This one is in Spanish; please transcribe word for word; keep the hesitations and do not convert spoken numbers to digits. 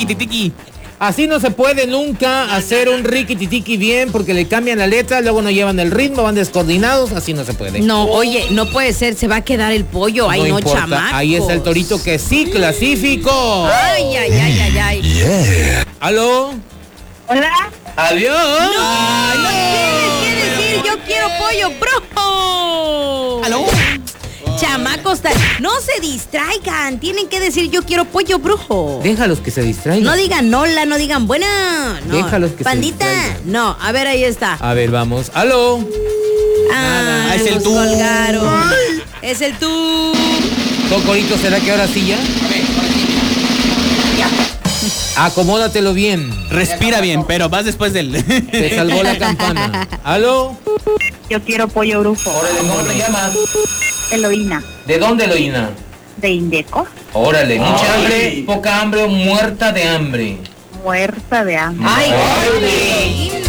riquititiqui. Así no se puede nunca hacer un riquititiqui bien porque le cambian la letra, luego no llevan el ritmo, van descoordinados, así no se puede. No, oye, no puede ser, se va a quedar el pollo. Ay, no, importa, chamacos. ahí está el torito que sí clasificó. Ay, ay, ay, ay, ay. Yeah. ¿Aló? Hola. Adiós. No, Ay, no tienes que decir yo quiero pollo, bro. ¿Aló? Chamacos, no se distraigan. Tienen que decir yo quiero pollo, brujo. Déjalos que se distraigan. No digan hola, no digan buena. No. Déjalos que Pandita, se distraigan. No, a ver, ahí está. A ver, vamos. ¿Aló? Ah, es el nos tú. colgaron. Es el tú. Cocorito, ¿será que ahora sí ya? Acomódatelo bien. Respira bien, pero vas después del... Te salvó la campana. ¿Aló? Yo quiero pollo brujo. Órale, ¿cómo te llamas? Eloína. ¿De dónde, Eloína? De Indeco. Órale, mucha hambre, poca hambre o muerta de hambre. Muerta de hambre. Ay, órale.